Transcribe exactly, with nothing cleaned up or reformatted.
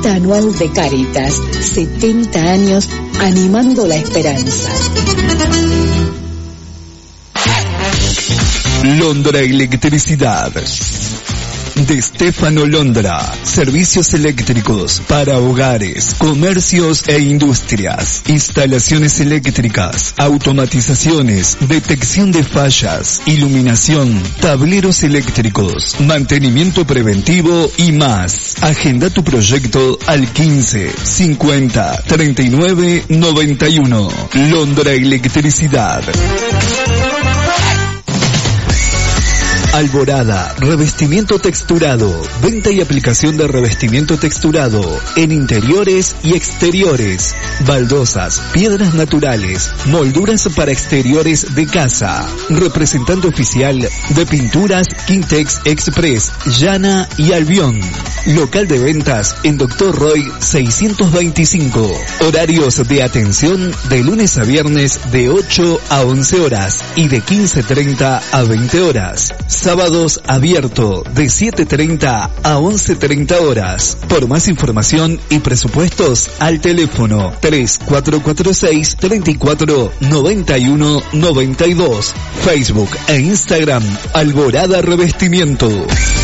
Anual de Cáritas, setenta años animando la esperanza. Londra Electricidad. De Stefano Londra, servicios eléctricos para hogares, comercios e industrias, instalaciones eléctricas, automatizaciones, detección de fallas, iluminación, tableros eléctricos, mantenimiento preventivo y más. Agenda tu proyecto al quince, cincuenta, treinta y nueve, noventa y uno. Londra Electricidad. Alborada, revestimiento texturado, venta y aplicación de revestimiento texturado en interiores y exteriores, baldosas, piedras naturales, molduras para exteriores de casa, representante oficial de Pinturas Quintex Express, Llana y Albión, local de ventas en Doctor Roy seiscientos veinticinco, horarios de atención de lunes a viernes de ocho a once horas y de quince treinta a veinte horas. Sábados abierto de siete treinta a once treinta horas. Por más información y presupuestos al teléfono tres cuatro cuatro seis, tres cuatro, nueve uno nueve dos. Facebook e Instagram Alborada Revestimiento.